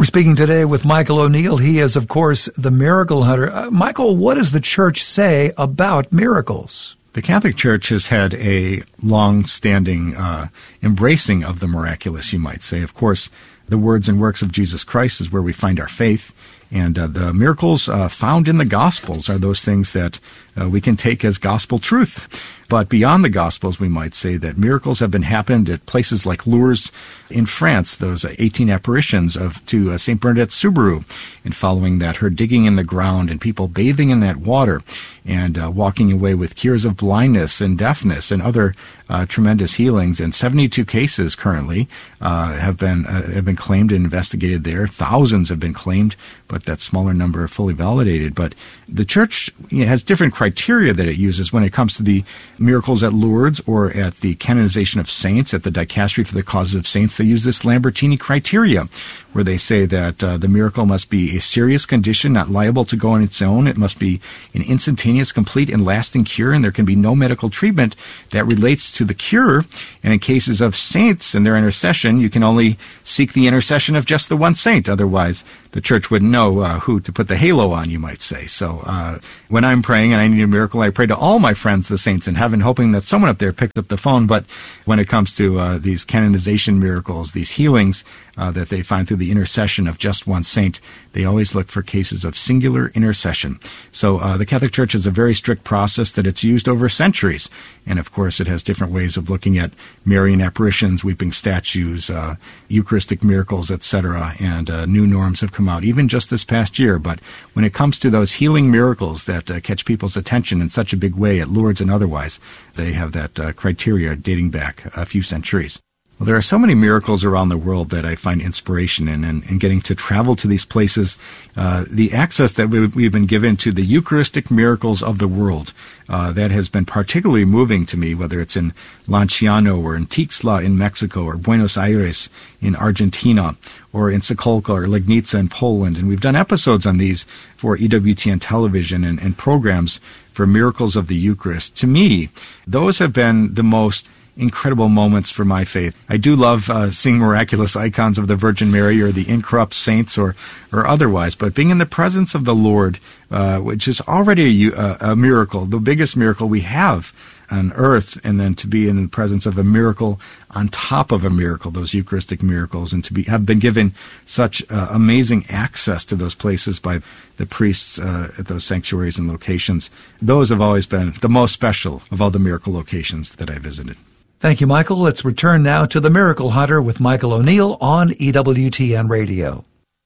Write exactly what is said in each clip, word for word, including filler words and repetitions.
We're speaking today with Michael O'Neill. He is, of course, the miracle hunter. Uh, Michael, what does the church say about miracles? The Catholic Church has had a long-standing uh, embracing of the miraculous, you might say. Of course, the words and works of Jesus Christ is where we find our faith. And uh, the miracles uh, found in the Gospels are those things that uh, we can take as gospel truth. But beyond the Gospels, we might say that miracles have been happened at places like Lourdes in France, those uh, eighteen apparitions of to uh, Saint Bernadette Soubirous, and following that, her digging in the ground and people bathing in that water and uh, walking away with cures of blindness and deafness and other uh, tremendous healings. And seventy-two cases currently uh, have been uh, have been claimed and investigated there. Thousands have been claimed, but that smaller number are fully validated. But the Church, you know, has different criteria that it uses when it comes to the miracles at Lourdes or at the canonization of saints, at the Dicastery for the Causes of Saints. They use this Lambertini criteria, where they say that uh, the miracle must be a serious condition, not liable to go on its own. It must be an instantaneous, complete, and lasting cure, and there can be no medical treatment that relates to the cure. And in cases of saints and their intercession, you can only seek the intercession of just the one saint. Otherwise, the Church wouldn't know uh, who to put the halo on, you might say. So uh, when I'm praying and I need a miracle, I pray to all my friends, the saints in heaven, hoping that someone up there picks up the phone. But when it comes to uh, these canonization miracles, these healings uh, that they find through the intercession of just one saint, they always look for cases of singular intercession. So uh, the Catholic Church has a very strict process that it's used over centuries. And, of course, it has different ways of looking at Marian apparitions, weeping statues, uh, Eucharistic miracles, et cetera. And uh, new norms have come out, even just this past year. But when it comes to those healing miracles that uh, catch people's attention in such a big way at Lourdes and otherwise, they have that uh, criteria dating back a few centuries. Well, there are so many miracles around the world that I find inspiration in, and, and getting to travel to these places, uh, the access that we, we've been given to the Eucharistic miracles of the world, uh, that has been particularly moving to me, whether it's in Lanciano or in Tixla in Mexico or Buenos Aires in Argentina or in Sokolka or Legnica in Poland. And we've done episodes on these for E W T N television and, and programs for miracles of the Eucharist. To me, those have been the most incredible moments for my faith. I do love uh, seeing miraculous icons of the Virgin Mary or the incorrupt saints or or otherwise, but being in the presence of the Lord, uh, which is already a, a miracle, the biggest miracle we have on earth, and then to be in the presence of a miracle on top of a miracle, those Eucharistic miracles, and to be have been given such uh, amazing access to those places by the priests uh, at those sanctuaries and locations. Those have always been the most special of all the miracle locations that I visited. Thank you, Michael. Let's return now to The Miracle Hunter with Michael O'Neill on E W T N Radio.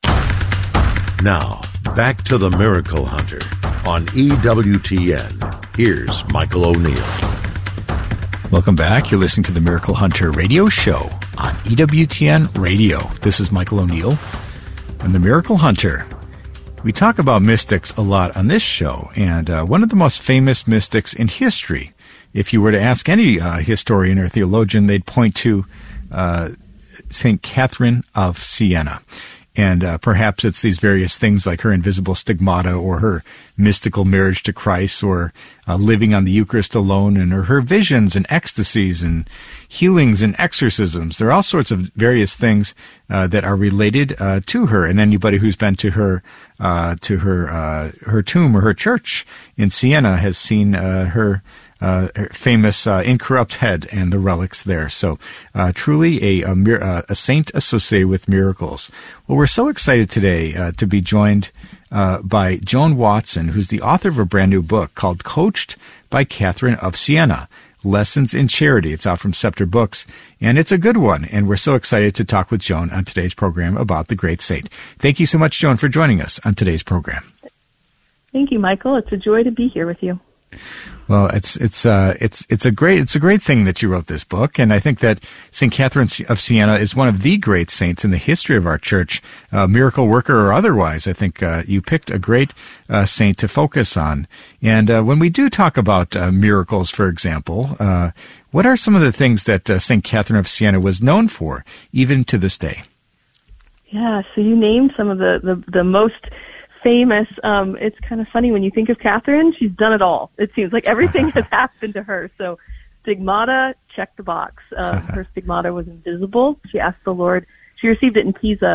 Now, back to The Miracle Hunter on E W T N. Here's Michael O'Neill. Welcome back. You're listening to The Miracle Hunter radio show on E W T N Radio. This is Michael O'Neill and The Miracle Hunter. We talk about mystics a lot on this show, and uh, one of the most famous mystics in history, if you were to ask any uh, historian or theologian, they'd point to uh, Saint Catherine of Siena. And uh, perhaps it's these various things like her invisible stigmata or her mystical marriage to Christ or uh, living on the Eucharist alone, and or her visions and ecstasies and healings and exorcisms. There are all sorts of various things uh, that are related uh, to her. And anybody who's been to her uh, to her uh, her tomb or her church in Siena has seen uh, her Uh, famous uh, incorrupt head and the relics there. So uh, truly a, a, a saint associated with miracles. Well, we're so excited today uh, to be joined uh, by Joan Watson, who's the author of a brand new book called Coached by Catherine of Siena, Lessons in Charity. It's out from Scepter Books, and it's a good one. And we're so excited to talk with Joan on today's program about the great saint. Thank you so much, Joan, for joining us on today's program. Thank you, Michael. It's a joy to be here with you. Well, it's it's uh it's it's a great it's a great thing that you wrote this book, and I think that Saint Catherine of Siena is one of the great saints in the history of our church, uh, miracle worker or otherwise. I think uh, you picked a great uh, saint to focus on. And uh, when we do talk about uh, miracles, for example, uh, what are some of the things that uh, Saint Catherine of Siena was known for, even to this day? Yeah, so you named some of the the, the most famous. Um, it's kind of funny when you think of Catherine, she's done it all. It seems like everything has happened to her. So stigmata, check the box. Uh, her stigmata was invisible. She asked the Lord, she received it in Pisa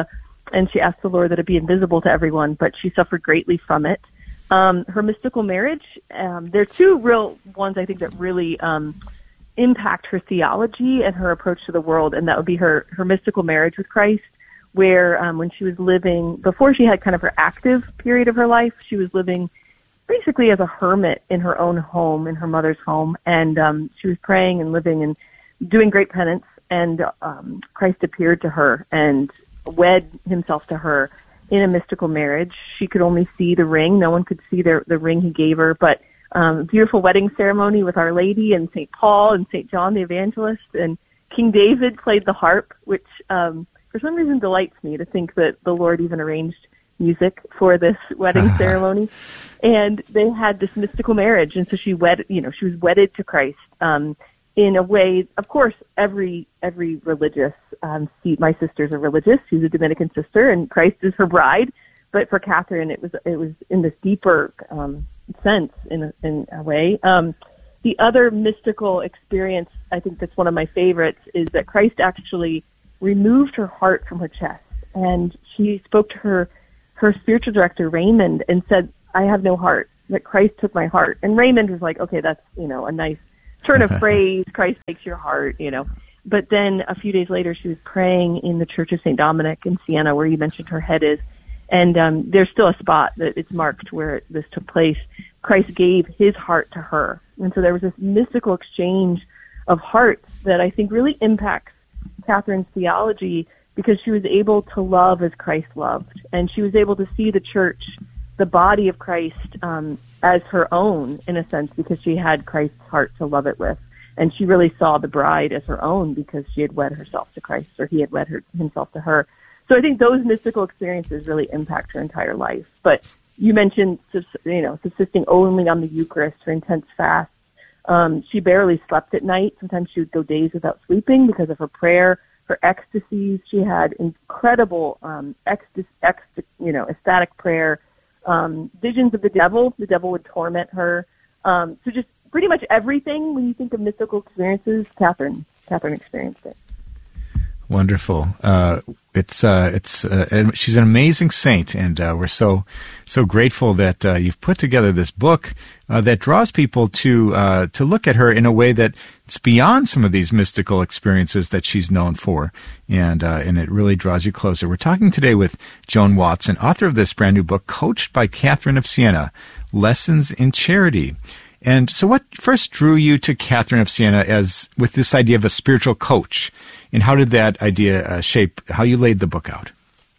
and she asked the Lord that it be invisible to everyone, but she suffered greatly from it. Um, her mystical marriage, um, there are two real ones I think that really um, impact her theology and her approach to the world, and that would be her, her mystical marriage with Christ, where um, when she was living, before she had kind of her active period of her life, she was living basically as a hermit in her own home, in her mother's home, and um, she was praying and living and doing great penance, and um, Christ appeared to her and wed himself to her in a mystical marriage. She could only see the ring. No one could see the, the ring he gave her, but um, beautiful wedding ceremony with Our Lady and Saint Paul and Saint John the Evangelist, and King David played the harp, which um, for some reason delights me to think that the Lord even arranged music for this wedding ceremony. And they had this mystical marriage, and so she wed, you know, she was wedded to Christ um, in a way. Of course, every every religious, um, see, my sister's a religious. She's a Dominican sister, and Christ is her bride. But for Catherine, it was it was in this deeper um, sense, in a, in a way. Um, the other mystical experience, I think that's one of my favorites, is that Christ actually removed her heart from her chest, and she spoke to her her spiritual director, Raymond, and said, I have no heart, that Christ took my heart. And Raymond was like, okay, that's, you know, a nice turn of phrase, Christ takes your heart, you know. But then a few days later, she was praying in the Church of Saint Dominic in Siena, where you mentioned her head is. And um, there's still a spot that it's marked where this took place. Christ gave his heart to her. And so there was this mystical exchange of hearts that I think really impacts Catherine's theology, because she was able to love as Christ loved. And she was able to see the church, the body of Christ, um, as her own, in a sense, because she had Christ's heart to love it with. And she really saw the bride as her own because she had wed herself to Christ, or he had wed her, himself to her. So I think those mystical experiences really impact her entire life. But you mentioned, you know, subsisting only on the Eucharist, her intense fasts. Um, she barely slept at night. Sometimes she would go days without sleeping because of her prayer, her ecstasies. She had incredible, um, ecstasy, ecstasy, you know, ecstatic prayer, um, visions of the devil. The devil would torment her. Um, so just pretty much everything. When you think of mystical experiences, Catherine, Catherine experienced it. Wonderful. Uh, it's uh, it's uh, she's an amazing saint, and uh, we're so so grateful that uh, you've put together this book uh, that draws people to uh, to look at her in a way that it's beyond some of these mystical experiences that she's known for, and uh, and it really draws you closer. We're talking today with Joan Watson, author of this brand new book, Coached by Catherine of Siena: Lessons in Charity. And so what first drew you to Catherine of Siena as with this idea of a spiritual coach? And how did that idea uh, shape how you laid the book out?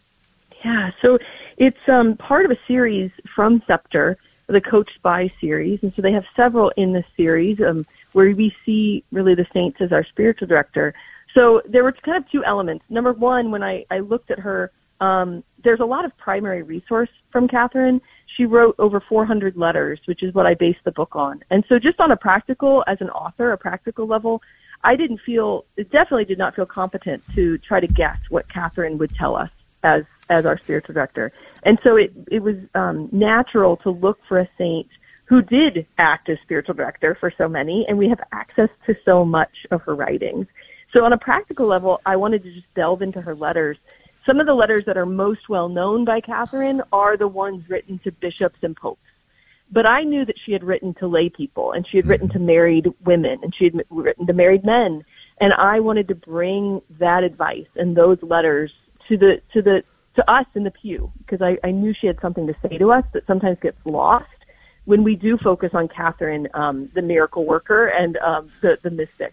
Yeah, so it's um, part of a series from Scepter, the Coached By series. And so they have several in this series um, where we see really the saints as our spiritual director. So there were kind of two elements. Number one, when I, I looked at her, um, there's a lot of primary resource from Catherine. She wrote over four hundred letters, which is what I based the book on. And so just on a practical, as an author, a practical level, I didn't feel, it definitely did not feel competent to try to guess what Catherine would tell us as, as our spiritual director. And so it, it was um, natural to look for a saint who did act as spiritual director for so many, and we have access to so much of her writings. So on a practical level, I wanted to just delve into her letters. Some of the letters that are most well known by Catherine are the ones written to bishops and popes. But I knew that she had written to lay people, and she had written to married women, and she had written to married men. And I wanted to bring that advice and those letters to the to the to us in the pew, because I, I knew she had something to say to us that sometimes gets lost when we do focus on Catherine, um, the miracle worker, and um, the, the mystic.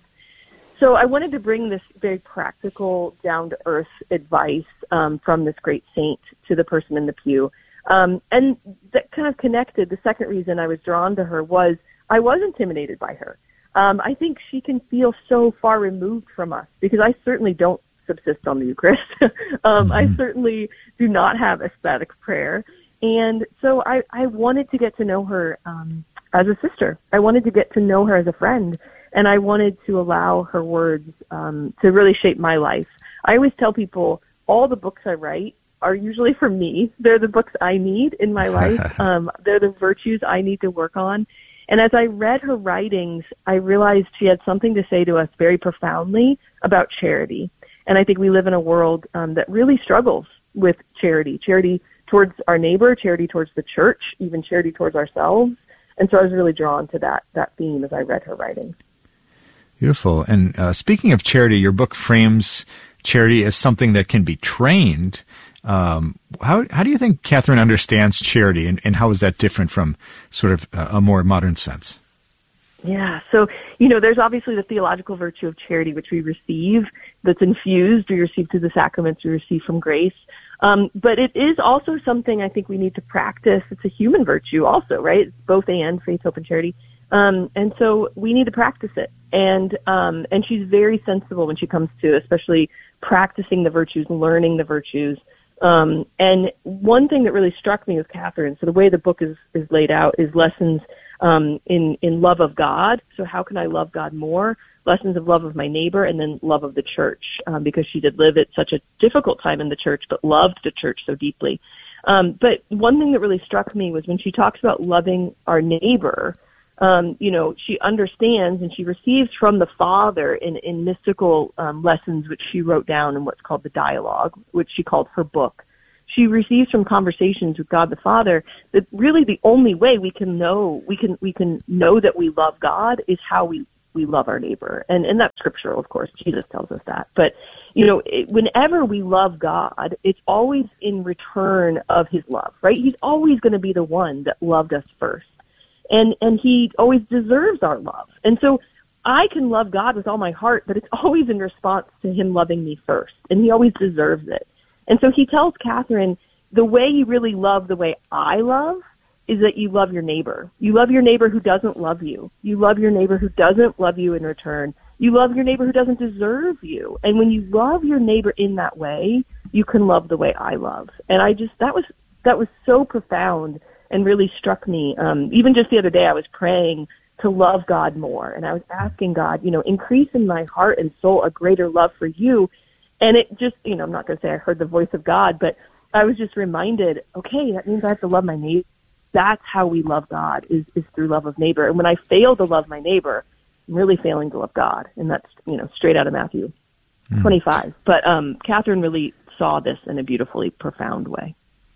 So I wanted to bring this very practical, down-to-earth advice um, from this great saint to the person in the pew. Um, and that kind of connected. The second reason I was drawn to her was I was intimidated by her. Um, I think she can feel so far removed from us, because I certainly don't subsist on the Eucharist. um, mm-hmm. I certainly do not have ecstatic prayer. And so I, I wanted to get to know her um, as a sister. I wanted to get to know her as a friend. And I wanted to allow her words um, to really shape my life. I always tell people all the books I write are usually for me. They're the books I need in my life. Um, they're the virtues I need to work on. And as I read her writings, I realized she had something to say to us very profoundly about charity. And I think we live in a world um, that really struggles with charity, charity towards our neighbor, charity towards the church, even charity towards ourselves. And so I was really drawn to that that theme as I read her writings. Beautiful. And uh, speaking of charity, your book frames charity as something that can be trained. Um, how how do you think Catherine understands charity, and, and how is that different from sort of a, a more modern sense? Yeah, so, you know, there's obviously the theological virtue of charity, which we receive, that's infused, we receive through the sacraments, we receive from grace. Um, but it is also something I think we need to practice. It's a human virtue also, right? It's both and, faith, hope, and charity. Um, and so we need to practice it. And um, and she's very sensible when she comes to especially practicing the virtues, learning the virtues. Um, and one thing that really struck me with Catherine, so the way the book is, is laid out is lessons um, in, in love of God. So how can I love God more? Lessons of love of my neighbor, and then love of the church, um, because she did live at such a difficult time in the church, but loved the church so deeply. Um, but one thing that really struck me was when she talks about loving our neighbor, um, you know, she understands and she receives from the Father in, in mystical um, lessons, which she wrote down in what's called the dialogue, which she called her book. She receives from conversations with God the Father that really the only way we can know we can we can know that we love God is how we we love our neighbor. And, and that's scriptural, of course. Jesus tells us that. But, you know, it, whenever we love God, it's always in return of his love, right? He's always going to be the one that loved us first. And, and he always deserves our love. And so I can love God with all my heart, but it's always in response to him loving me first. And he always deserves it. And so he tells Catherine, the way you really love the way I love is that you love your neighbor. You love your neighbor who doesn't love you. You love your neighbor who doesn't love you in return. You love your neighbor who doesn't deserve you. And when you love your neighbor in that way, you can love the way I love. And I just, that was, that was so profound and really struck me. Um, even just the other day, I was praying to love God more. And I was asking God, you know, increase in my heart and soul a greater love for you. And it just, you know, I'm not going to say I heard the voice of God, but I was just reminded, okay, that means I have to love my neighbor. That's how we love God, is, is through love of neighbor. And when I fail to love my neighbor, I'm really failing to love God. And that's, you know, straight out of Matthew mm. twenty-five. But um, Catherine really saw this in a beautifully profound way.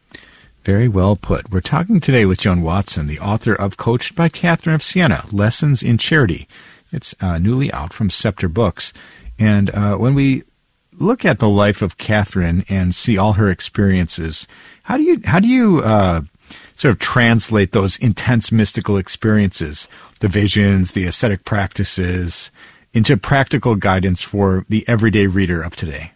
Very well put. We're talking today with Joan Watson, the author of Coached by Catherine of Siena, Lessons in Charity. It's uh, newly out from Scepter Books. And uh, when we look at the life of Catherine and see all her experiences, how do you, how do you, uh, sort of translate those intense mystical experiences, the visions, the ascetic practices, into practical guidance for the everyday reader of today?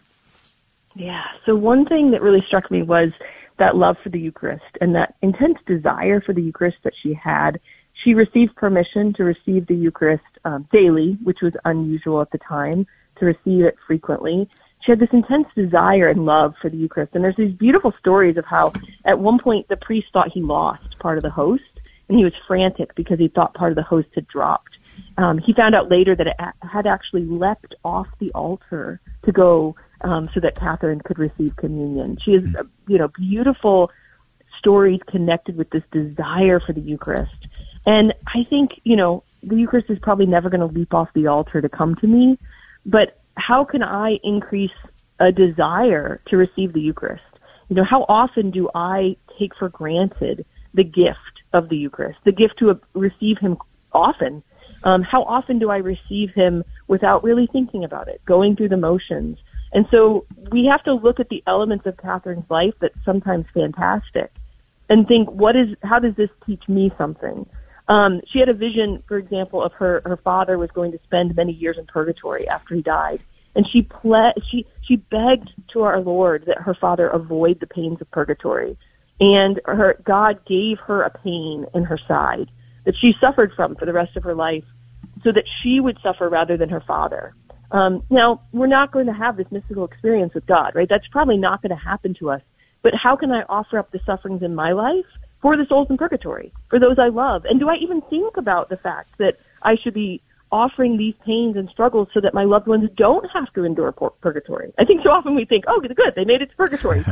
Yeah. So one thing that really struck me was that love for the Eucharist and that intense desire for the Eucharist that she had. She received permission to receive the Eucharist um, daily, which was unusual at the time, to receive it frequently. She had this intense desire and love for the Eucharist. And there's these beautiful stories of how at one point the priest thought he lost part of the host, and he was frantic because he thought part of the host had dropped. Um, he found out later that it had actually leapt off the altar to go um, so that Catherine could receive communion. She has, you know, beautiful stories connected with this desire for the Eucharist. And I think, you know, the Eucharist is probably never going to leap off the altar to come to me, but how can I increase a desire to receive the Eucharist? You know, how often do I take for granted the gift of the Eucharist, the gift to receive him often? Um, how often do I receive him without really thinking about it, going through the motions? And so we have to look at the elements of Catherine's life that's sometimes fantastic and think, what is, how does this teach me something? Um, she had a vision, for example, of her, her father was going to spend many years in purgatory after he died. And she ple- she she begged to our Lord that her father avoid the pains of purgatory. And her God gave her a pain in her side that she suffered from for the rest of her life so that she would suffer rather than her father. Um, now, we're not going to have this mystical experience with God, right? That's probably not going to happen to us. But how can I offer up the sufferings in my life for the souls in purgatory, for those I love? And do I even think about the fact that I should be offering these pains and struggles so that my loved ones don't have to endure pur- purgatory? I think so often we think, oh, good, they made it to purgatory.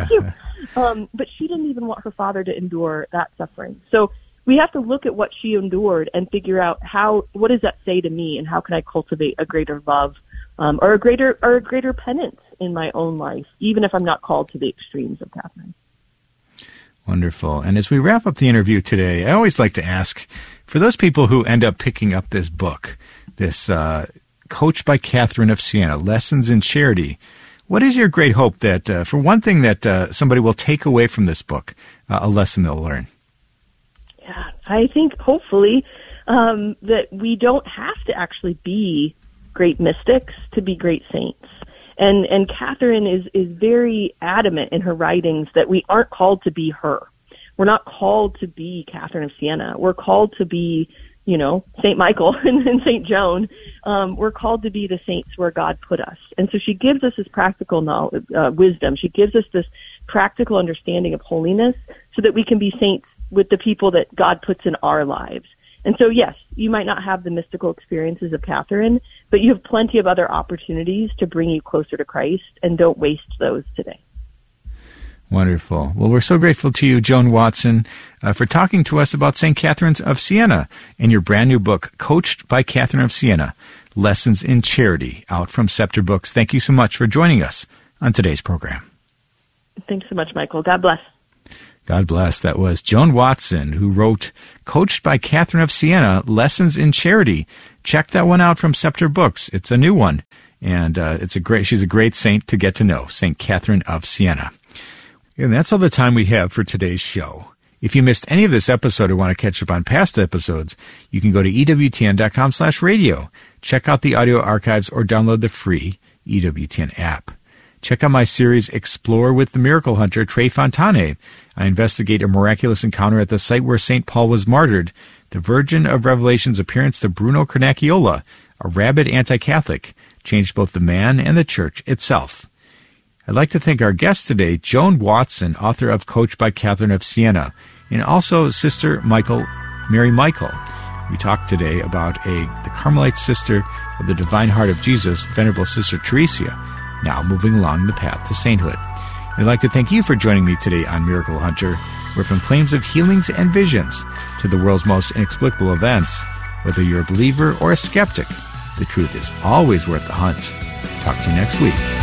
um, but she didn't even want her father to endure that suffering. So we have to look at what she endured and figure out how, what does that say to me, and how can I cultivate a greater love um, or a greater or a greater penance in my own life, even if I'm not called to the extremes of Catherine. Wonderful. And as we wrap up the interview today, I always like to ask, for those people who end up picking up this book, this uh, Coached by Catherine of Siena, Lessons in Charity, what is your great hope that, uh, for one thing, that uh, somebody will take away from this book, uh, a lesson they'll learn? Yeah, I think hopefully um, that we don't have to actually be great mystics to be great saints. And and Catherine is, is very adamant in her writings that we aren't called to be her. We're not called to be Catherine of Siena. We're called to be, you know, Saint Michael and, and Saint Joan. Um, we're called to be the saints where God put us. And so she gives us this practical knowledge, uh, wisdom. She gives us this practical understanding of holiness so that we can be saints with the people that God puts in our lives. And so, yes, you might not have the mystical experiences of Catherine, but you have plenty of other opportunities to bring you closer to Christ, and don't waste those today. Wonderful. Well, we're so grateful to you, Joan Watson, uh, for talking to us about Saint Catherine of Siena and your brand new book, Coached by Catherine of Siena, Lessons in Charity, out from Scepter Books. Thank you so much for joining us on today's program. Thanks so much, Michael. God bless. God bless. That was Joan Watson, who wrote Coached by Catherine of Siena, Lessons in Charity. Check that one out from Scepter Books. It's a new one, and uh, it's a great. She's a great saint to get to know, Saint Catherine of Siena. And that's all the time we have for today's show. If you missed any of this episode or want to catch up on past episodes, you can go to E W T N dot com slash radio, check out the audio archives, or download the free E W T N app. Check out my series, Explore with the Miracle Hunter, Trey Fontane. I investigate a miraculous encounter at the site where Saint Paul was martyred, the Virgin of Revelation's appearance to Bruno Carnacchiola, a rabid anti-Catholic, changed both the man and the church itself. I'd like to thank our guest today, Joan Watson, author of Coached by Catherine of Siena, and also Sister Michael, Mary Michael. We talked today about a the Carmelite sister of the Divine Heart of Jesus, Venerable Sister Teresia, now moving along the path to sainthood. I'd like to thank you for joining me today on Miracle Hunter, where from claims of healings and visions to the world's most inexplicable events, whether you're a believer or a skeptic, the truth is always worth the hunt. Talk to you next week.